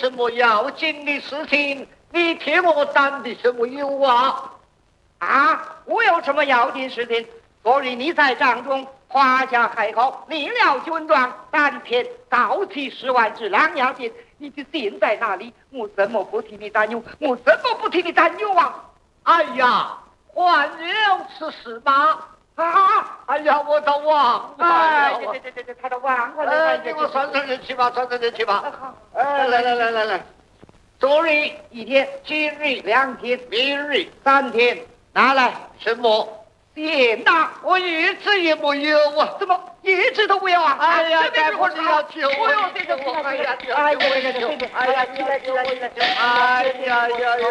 什么要紧的事情？你替我担的什么忧啊？ 啊，我有什么要紧事情？昨日你在帐中华夏海口立了军状，当天召集10万只狼要紧，你的心在哪里？我怎么不替你担忧？我怎么不替你担忧啊？ 哎呀，还有此事吗？ 啊！ 哎呀，我都忘了。 哎，这，他都忘了。 给我算算日期吧，算算日期吧。 好。 来。 昨日1天，今日2天， 明日 3天，拿来什么？ tiền呐！ 我一直也没有啊， 怎么一直都没有啊？ 哎呀， 这会儿你要求我， 这个， 哎呀， 哎呀，起来， 哎呀。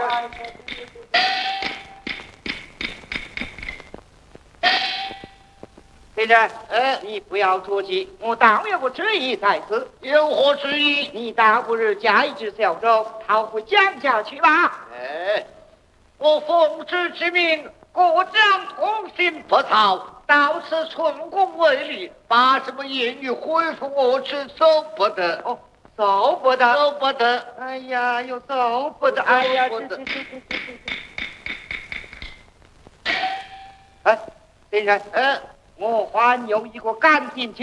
先生，你不要着急，我当有个旨意在此。 有何旨意？ 你大不日加一只小舟，逃回江家去吧。 我奉旨之命，各将同心不逃，到此寸功为力，把什么言语回复我之走不得。 哦，走不得， 走不得。 哎呀，又走不得，哎呀，哎，先生，我还有一个赶紧去。